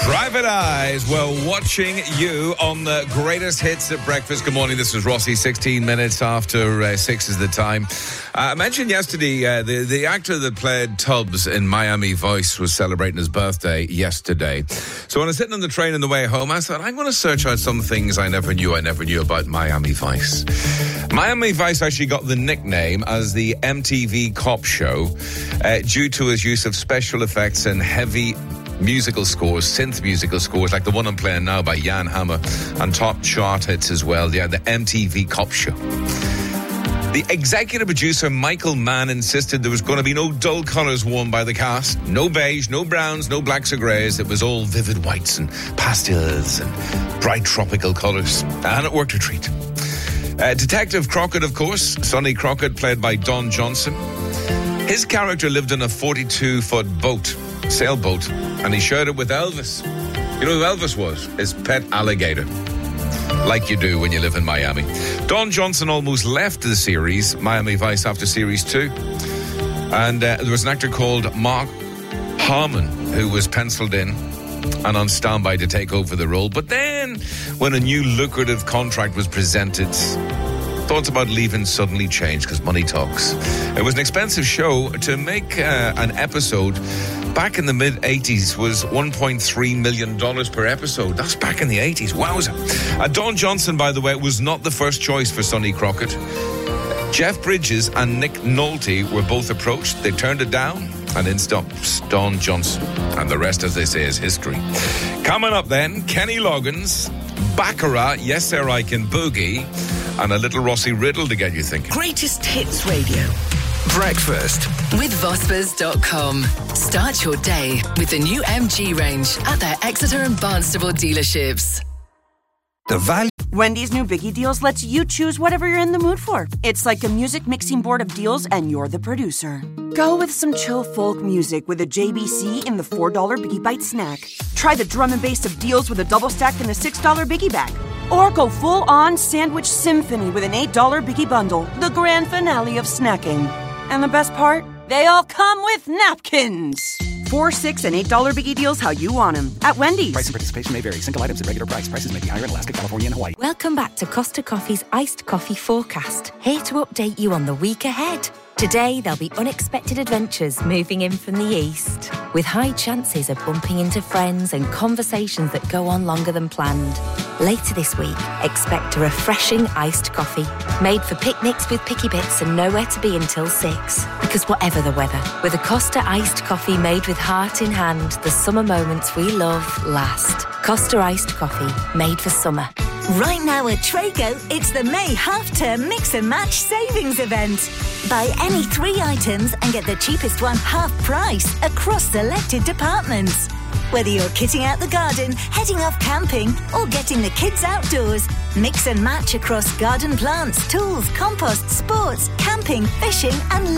Private Eyes were watching you on the greatest hits at breakfast. Good morning, this is Rossi. 16 minutes after 6 is the time. I mentioned yesterday the actor that played Tubbs in Miami Vice was celebrating his birthday yesterday. So when I was sitting on the train on the way home, I thought, I'm going to search out some things I never knew about Miami Vice. Miami Vice actually got the nickname as the MTV Cop Show due to his use of special effects and heavy musical scores, synth musical scores, like the one I'm playing now by Jan Hammer, and top chart hits as well. Yeah, the MTV Cop Show. The executive producer, Michael Mann, insisted there was going to be no dull colours worn by the cast. No beige, no browns, no blacks or greys. It was all vivid whites and pastels and bright tropical colours. And it worked a treat. Detective Crockett, of course, Sonny Crockett, played by Don Johnson. His character lived in a 42-foot boat, sailboat, and he shared it with Elvis. You know who Elvis was? His pet alligator. Like you do when you live in Miami. Don Johnson almost left the series, Miami Vice, after series 2. And there was an actor called Mark Harmon who was penciled in and on standby to take over the role. But then, when a new lucrative contract was presented, thoughts about leaving suddenly changed because money talks. It was an expensive show. To make an episode back in the mid-80s was $1.3 million per episode. That's back in the 80s. Wowza. Don Johnson, by the way, was not the first choice for Sonny Crockett. Jeff Bridges and Nick Nolte were both approached. They turned it down, and in stops Don Johnson. And the rest, as they say, is history. Coming up then, Kenny Loggins, Baccarat, Yes Sir I Can Boogie, and a little Rossi riddle to get you thinking. Greatest Hits Radio. Breakfast with Vospers.com. Start your day with the new MG range at their Exeter and Barnstable dealerships. The value. Wendy's new Biggie Deals lets you choose whatever you're in the mood for. It's like a music mixing board of deals, and you're the producer. Go with some chill folk music with a JBC in the $4 Biggie Bite snack. Try the drum and bass of deals with a double stack in the $6 Biggie Bag. Or go full-on sandwich symphony with an $8 Biggie Bundle, the grand finale of snacking. And the best part? They all come with napkins. $4, $6, and $8 Biggie Deals how you want them. At Wendy's. Price and participation may vary. Single items at regular price. Prices may be higher in Alaska, California, and Hawaii. Welcome back to Costa Coffee's Iced Coffee Forecast. Here to update you on the week ahead. Today, there'll be unexpected adventures moving in from the east, with high chances of bumping into friends and conversations that go on longer than planned. Later this week, expect a refreshing iced coffee, made for picnics with picky bits and nowhere to be until 6. Because whatever the weather, with a Costa iced coffee made with heart in hand, the summer moments we love last. Costa iced coffee, made for summer. Right now at Trago, it's the May half-term mix and match savings event. Buy any 3 items and get the cheapest one half price across selected departments. Whether you're kitting out the garden, heading off camping, or getting the kids outdoors, mix and match across garden plants, tools, compost, sports, camping, fishing, and